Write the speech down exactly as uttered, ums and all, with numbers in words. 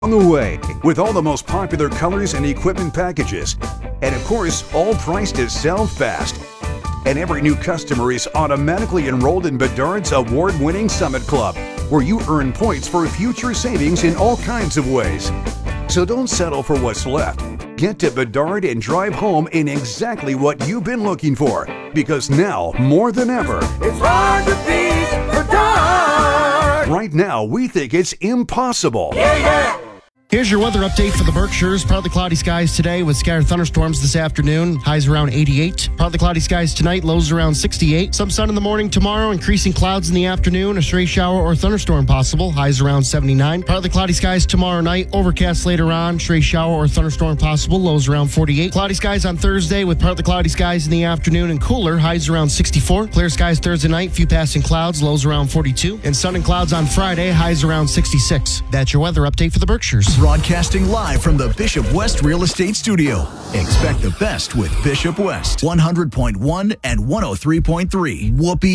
On the way, with all the most popular colors and equipment packages. And of course, all priced to sell fast. And every new customer is automatically enrolled in Bedard's award-winning Summit Club, where you earn points for future savings in all kinds of ways. So don't settle for what's left. Get to Bedard and drive home in exactly what you've been looking for. Because now, more than ever, it's hard to beat Bedard. Right now, we think it's impossible. Yeah, yeah. Here's your weather update for the Berkshires. Partly cloudy skies today with scattered thunderstorms this afternoon. Highs around eighty-eight. Partly cloudy skies tonight. Lows around sixty-eight. Some sun in the morning tomorrow. Increasing clouds in the afternoon. A stray shower or thunderstorm possible. Highs around seventy-nine. Partly cloudy skies tomorrow night. Overcast later on. Stray shower or thunderstorm possible. Lows around forty-eight. Cloudy skies on Thursday with partly cloudy skies in the afternoon and cooler. Highs around sixty-four. Clear skies Thursday night. Few passing clouds. Lows around forty-two. And sun and clouds on Friday. Highs around sixty-six. That's your weather update for the Berkshires. Broadcasting live from the Bishop West Real Estate Studio. Expect the best with Bishop West. one hundred point one and one oh three point three. Whoopee.